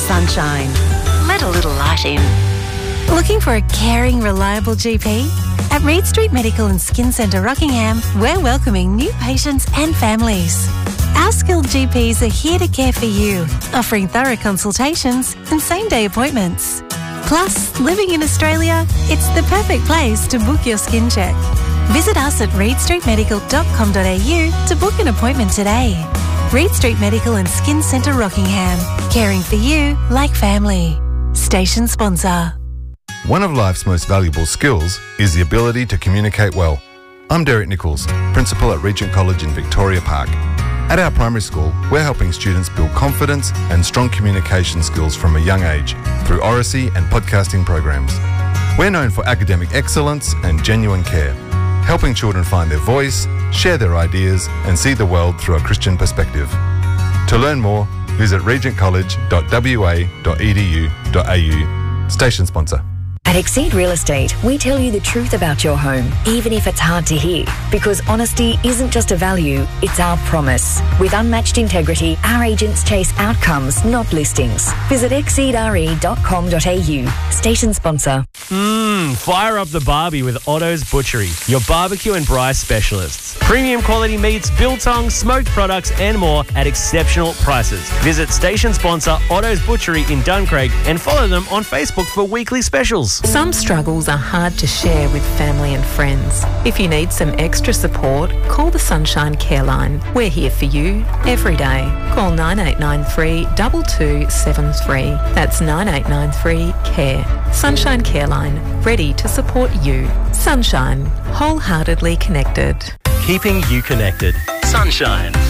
Sunshine. Let a little light in. Looking for a caring, reliable GP? At Reed Street Medical and Skin Centre Rockingham, we're welcoming new patients and families. Our skilled GPs are here to care for you, offering thorough consultations and same-day appointments. Plus, living in Australia, it's the perfect place to book your skin check. Visit us at reedstreetmedical.com.au to book an appointment today. Reed Street Medical and Skin Centre Rockingham, caring for you like family. Station sponsor. One of life's most valuable skills is the ability to communicate well. I'm Derek Nichols, Principal at Regent College in Victoria Park. At our primary school, we're helping students build confidence and strong communication skills from a young age through oracy and podcasting programs. We're known for academic excellence and genuine care, helping children find their voice, share their ideas and see the world through a Christian perspective. To learn more, visit regentcollege.wa.edu.au. Station sponsor. At Exceed Real Estate, we tell you the truth about your home, even if it's hard to hear. Because honesty isn't just a value, it's our promise. With unmatched integrity, our agents chase outcomes, not listings. Visit exceedre.com.au. Station sponsor. Fire up the barbie with Otto's Butchery, your barbecue and braai specialists. Premium quality meats, biltong, smoked products and more at exceptional prices. Visit station sponsor Otto's Butchery in Duncraig and follow them on Facebook for weekly specials. Some struggles are hard to share with family and friends. If you need some extra support, call the Sunshine Care Line. We're here for you every day. Call 9893 2273. That's 9893 CARE. Sunshine Care Line, ready to support you. Sunshine, wholeheartedly connected. Keeping you connected. Sunshine.